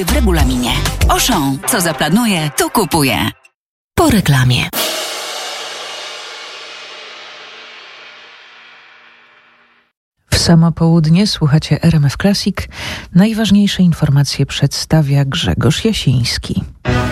W regulaminie. Auchan. Co zaplanuje, to kupuje. Po reklamie. W samo południe słuchacie RMF Classic. Najważniejsze informacje przedstawia Grzegorz Jasiński.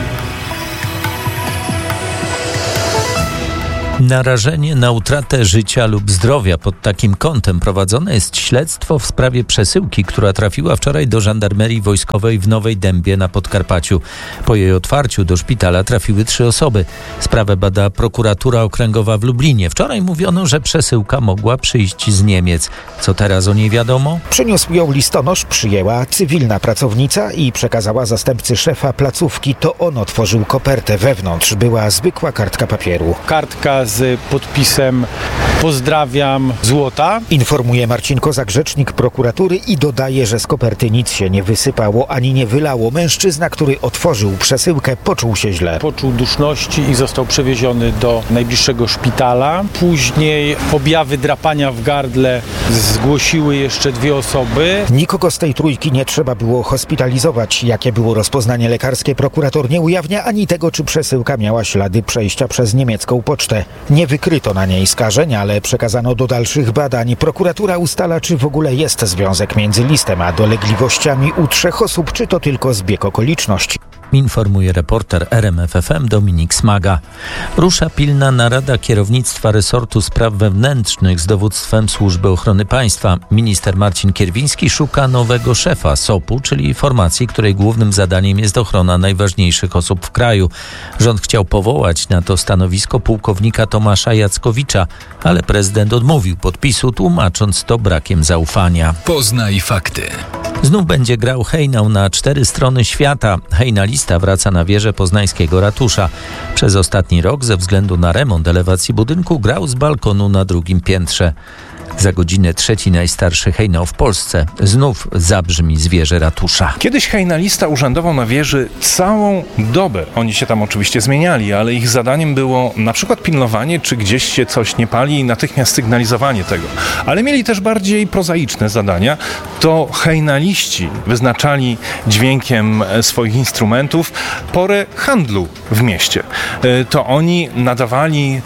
Narażenie na utratę życia lub zdrowia. Pod takim kątem prowadzone jest śledztwo w sprawie przesyłki, która trafiła wczoraj do żandarmerii wojskowej w Nowej Dębie na Podkarpaciu. Po jej otwarciu do szpitala trafiły 3 osoby. Sprawę bada prokuratura okręgowa w Lublinie. Wczoraj mówiono, że przesyłka mogła przyjść z Niemiec. Co teraz o niej wiadomo? Przyniósł ją listonosz, przyjęła cywilna pracownica i przekazała zastępcy szefa placówki. To on otworzył kopertę. Wewnątrz była zwykła kartka papieru. Kartka z podpisem "Pozdrawiam, złota". Informuje Marcin Kozak, rzecznik prokuratury, i dodaje, że z koperty nic się nie wysypało ani nie wylało. Mężczyzna, który otworzył przesyłkę, poczuł się źle. Poczuł duszności i został przewieziony do najbliższego szpitala. Później objawy drapania w gardle zgłosiły jeszcze 2 osoby. Nikogo z tej trójki nie trzeba było hospitalizować. Jakie było rozpoznanie lekarskie, prokurator nie ujawnia, ani tego, czy przesyłka miała ślady przejścia przez niemiecką pocztę. Nie wykryto na niej skażeń, ale przekazano do dalszych badań. Prokuratura ustala, czy w ogóle jest związek między listem a dolegliwościami u 3 osób, czy to tylko zbieg okoliczności. Informuje reporter RMF FM Dominik Smaga. Rusza pilna narada kierownictwa resortu spraw wewnętrznych z dowództwem Służby Ochrony Państwa. Minister Marcin Kierwiński szuka nowego szefa SOP-u, czyli formacji, której głównym zadaniem jest ochrona najważniejszych osób w kraju. Rząd chciał powołać na to stanowisko pułkownika Tomasza Jackowicza, ale prezydent odmówił podpisu, tłumacząc to brakiem zaufania. Poznaj fakty. Znów będzie grał hejnał na 4 strony świata. Hejnalista wraca na wieżę poznańskiego ratusza. Przez ostatni rok ze względu na remont elewacji budynku grał z balkonu na 2. piętrze. Za godzinę 3 najstarszy hejnał w Polsce znów zabrzmi z wieży ratusza. Kiedyś hejnalista urzędował na wieży całą dobę. Oni się tam oczywiście zmieniali, ale ich zadaniem było na przykład pilnowanie, czy gdzieś się coś nie pali i natychmiast sygnalizowanie tego. Ale mieli też bardziej prozaiczne zadania. To hejnaliści wyznaczali dźwiękiem swoich instrumentów porę handlu w mieście. To oni nadawali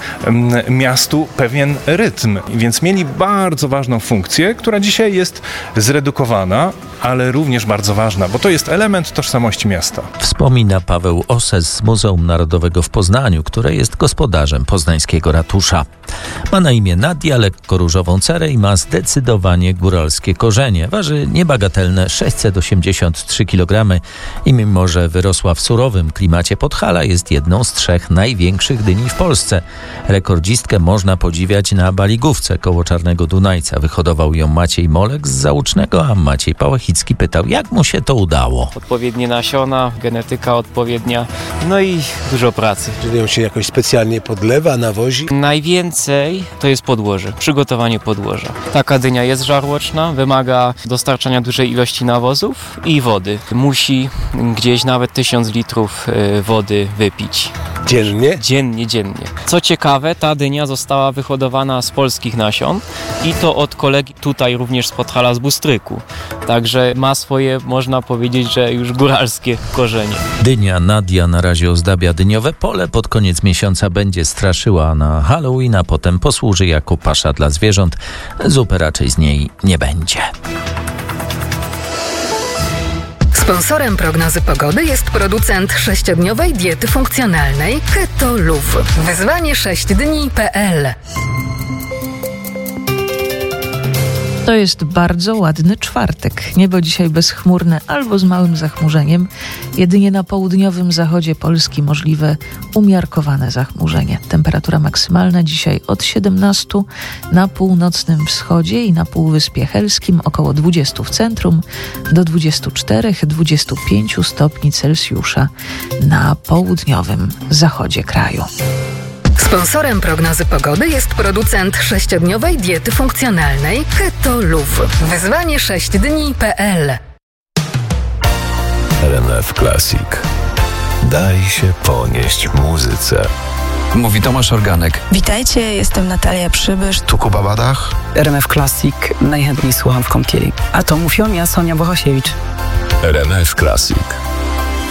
miastu pewien rytm, więc mieli bardzo ważną funkcję, która dzisiaj jest zredukowana, ale również bardzo ważna, bo to jest element tożsamości miasta. Wspomina Paweł Oses z Muzeum Narodowego w Poznaniu, które jest gospodarzem poznańskiego ratusza. Ma na imię Nadia, lekko różową cerę i ma zdecydowanie góralskie korzenie. Waży niebagatelne 683 kg i mimo, że wyrosła w surowym klimacie Podhala, jest jedną z 3 największych dyni w Polsce. Rekordzistkę można podziwiać na Baligówce koło Czarnego Dunajca. Wyhodował ją Maciej Molek z Załucznego, a Maciej Pałachicki pytał, jak mu się to udało. Odpowiednie nasiona, genetyka odpowiednia, no i dużo pracy. Czy ją się jakoś specjalnie podlewa, nawozi? Najwięcej to jest podłoże, przygotowanie podłoża. Taka dynia jest żarłoczna, wymaga dostarczania dużej ilości nawozów i wody. Musi gdzieś nawet 1000 litrów wody wypić. Dziennie? Dziennie. Co ciekawe, ta dynia została wyhodowana z polskich nasion i to od kolegi tutaj również z Podhala, z Bustryku. Także ma swoje, można powiedzieć, że już góralskie korzenie. Dynia Nadia na razie ozdabia dyniowe pole. Pod koniec miesiąca będzie straszyła na Halloween, a potem posłuży jako pasza dla zwierząt. Zupy raczej z niej nie będzie. Sponsorem prognozy pogody jest producent 6-dniowej diety funkcjonalnej Keto Luv. Wyzwanie 6dni.pl. To jest bardzo ładny czwartek. Niebo dzisiaj bezchmurne albo z małym zachmurzeniem. Jedynie na południowym zachodzie Polski możliwe umiarkowane zachmurzenie. Temperatura maksymalna dzisiaj od 17 na północnym wschodzie i na Półwyspie Helskim, około 20 w centrum, do 24-25 stopni Celsjusza na południowym zachodzie kraju. Sponsorem prognozy pogody jest producent 6-dniowej diety funkcjonalnej Keto Luv. Wyzwanie 6dni.pl. RMF Classic. Daj się ponieść muzyce. Mówi Tomasz Organek. Witajcie, jestem Natalia Przybysz. Tu Kuba Badach. RMF Classic. Najchętniej słucham w kąpieli. A to mówią ja, Sonia Bohosiewicz. RMF Classic.